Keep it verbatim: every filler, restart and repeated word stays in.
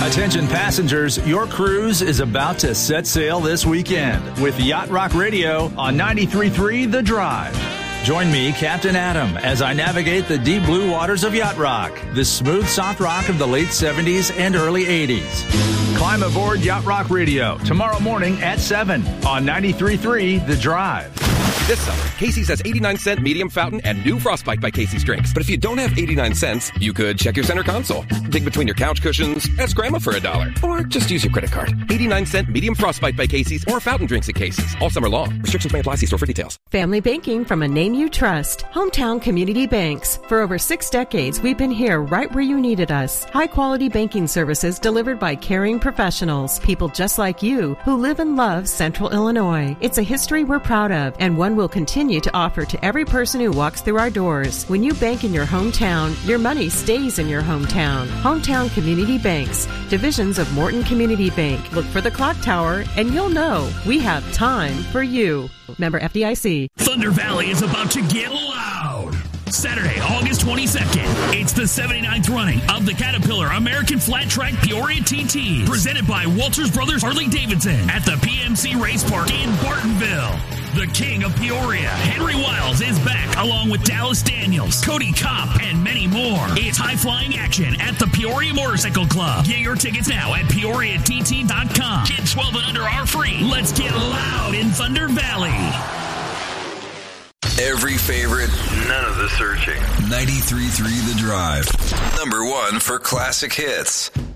Attention passengers, your cruise is about to set sail this weekend with Yacht Rock Radio on ninety-three point three The Drive. Join me, Captain Adam, as I navigate the deep blue waters of Yacht Rock, the smooth soft rock of the late seventies and early eighties. Climb aboard Yacht Rock Radio tomorrow morning at seven on ninety-three point three The Drive. This summer, Casey's has eighty-nine cent medium fountain and new Frostbite by Casey's drinks. But if you don't have eighty-nine cents, you could check your center console, dig between your couch cushions, ask Grandma for a dollar, or just use your credit card. eighty-nine cent medium Frostbite by Casey's or fountain drinks at Casey's. All summer long. Restrictions may apply. See store for details. Family banking from a name you trust. Hometown Community Banks. For over six decades, we've been here right where you needed us. High-quality banking services delivered by caring professionals. People just like you who live and love Central Illinois. It's a history we're proud of and one we'll continue to offer to every person who walks through our doors. When you bank in your hometown, your money stays in your hometown. Hometown Community Banks, divisions of Morton Community Bank. Look for the clock tower and you'll know we have time for you. Member F D I C. Thunder Valley is about to get loud. Saturday, August twenty-second, it's the seventy-ninth running of the Caterpillar American Flat Track Peoria T T, presented by Walters Brothers Harley Davidson at the P M C Race Park in Bartonville. The king of Peoria, Henry Wiles, is back along with Dallas Daniels, Cody Kopp, and many more. It's high-flying action at the Peoria Motorcycle Club. Get your tickets now at peoria t t dot com. Kids twelve and under are free. Let's get loud in Thunder Valley. Every favorite, none of the searching. ninety-three point three The Drive. Number one for classic hits.